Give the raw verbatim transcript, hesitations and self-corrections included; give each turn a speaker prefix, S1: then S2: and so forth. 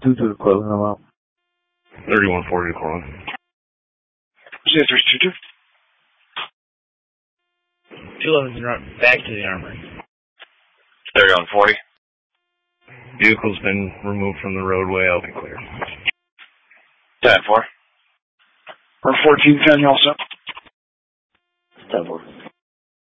S1: two to the closing them out.
S2: thirty-one forty to Corwin.
S3: Zero three two two.
S4: two eleven's back to the armory.
S3: thirty-one forty.
S2: Vehicle's been removed from the roadway, out and clear.
S3: ten four. Or fourteen ten, you all set?
S1: ten four.